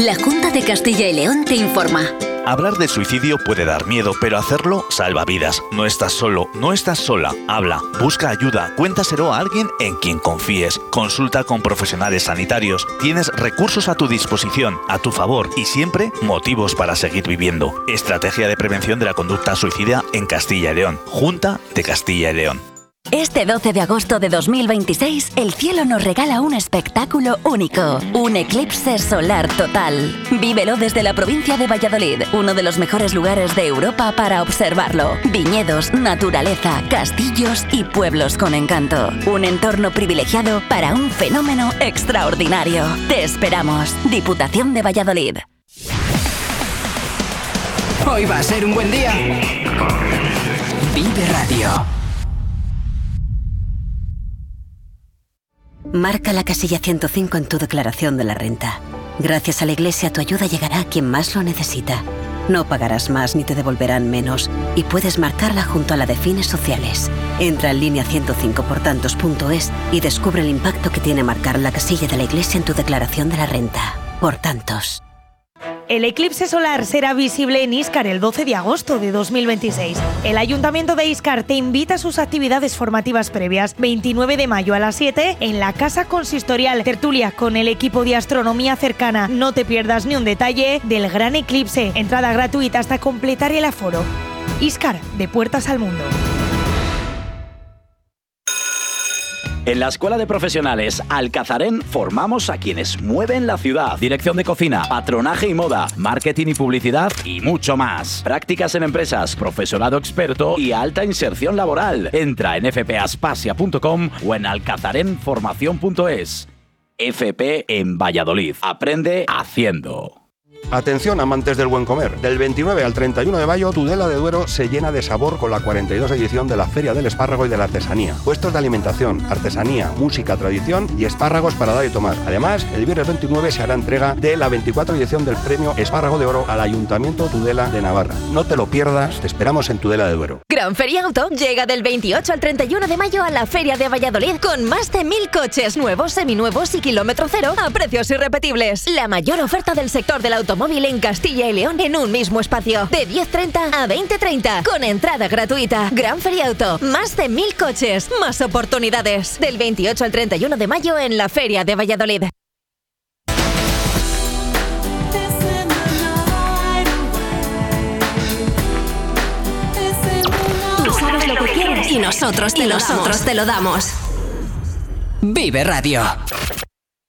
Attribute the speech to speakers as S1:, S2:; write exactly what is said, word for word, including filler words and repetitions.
S1: La Junta de Castilla y León te informa.
S2: Hablar de suicidio puede dar miedo, pero hacerlo salva vidas. No estás solo, no estás sola. Habla, busca ayuda, cuéntaselo a alguien en quien confíes. Consulta con profesionales sanitarios. Tienes recursos a tu disposición, a tu favor y siempre motivos para seguir viviendo. Estrategia de prevención de la conducta suicida en Castilla y León. Junta de Castilla y León.
S1: Este doce de agosto de dos mil veintiséis, el cielo nos regala un espectáculo único, un eclipse solar total. Vívelo desde la provincia de Valladolid, uno de los mejores lugares de Europa para observarlo. Viñedos, naturaleza, castillos y pueblos con encanto. Un entorno privilegiado para un fenómeno extraordinario. Te esperamos. Diputación de Valladolid.
S3: Hoy va a ser un buen día. Vive Radio.
S4: Marca la casilla ciento cinco en tu declaración de la renta. Gracias a la Iglesia tu ayuda llegará a quien más lo necesita. No pagarás más ni te devolverán menos y puedes marcarla junto a la de fines sociales. Entra en línea ciento cinco por tantos punto es y descubre el impacto que tiene marcar la casilla de la Iglesia en tu declaración de la renta. Por tantos.
S5: El eclipse solar será visible en Íscar el doce de agosto de dos mil veintiséis. El Ayuntamiento de Íscar te invita a sus actividades formativas previas. veintinueve de mayo a las siete en la Casa Consistorial. Tertulia con el equipo de astronomía cercana. No te pierdas ni un detalle del gran eclipse. Entrada gratuita hasta completar el aforo. Íscar, de puertas al mundo.
S6: En la Escuela de Profesionales Alcazarén formamos a quienes mueven la ciudad. Dirección de cocina, patronaje y moda, marketing y publicidad y mucho más. Prácticas en empresas, profesorado experto y alta inserción laboral. Entra en f p aspasia punto com o en alcazaren formación punto es. F P en Valladolid. Aprende haciendo.
S7: Atención amantes del buen comer, del veintinueve al treinta y uno de mayo Tudela de Duero se llena de sabor con la cuarenta y dos edición de la Feria del Espárrago y de la Artesanía. Puestos de alimentación, artesanía, música, tradición y espárragos para dar y tomar. Además, el viernes veintinueve se hará entrega de la veinticuatro edición del Premio Espárrago de Oro al Ayuntamiento Tudela de Navarra. No te lo pierdas, te esperamos en Tudela de Duero.
S8: Gran Feria Auto llega del veintiocho al treinta y uno de mayo a la Feria de Valladolid con más de mil coches nuevos, seminuevos y kilómetro cero a precios irrepetibles. La mayor oferta del sector del automóvil en Castilla y León en un mismo espacio, de diez treinta a veinte treinta, con entrada gratuita. Gran Feria Auto, más de mil coches, más oportunidades. Del veintiocho al treinta y uno de mayo en la Feria de Valladolid.
S1: Tú sabes lo que quieres y nosotros te, y nosotros te lo damos.
S3: Vive Radio.